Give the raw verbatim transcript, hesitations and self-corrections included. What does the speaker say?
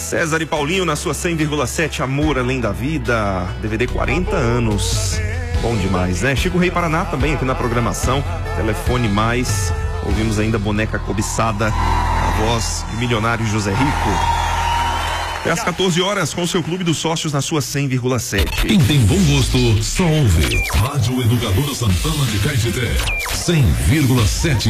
César e Paulinho na sua cem vírgula sete, Amor Além da Vida, D V D quarenta anos. Bom demais, né? Chico Rei Paraná também aqui na programação. Telefone Mais. Ouvimos ainda Boneca Cobiçada, a voz de milionário José Rico. Até às quatorze horas com o seu Clube dos Sócios na sua cem vírgula sete. Quem tem bom gosto só ouve Rádio Educadora Santana de Caetité cem vírgula sete.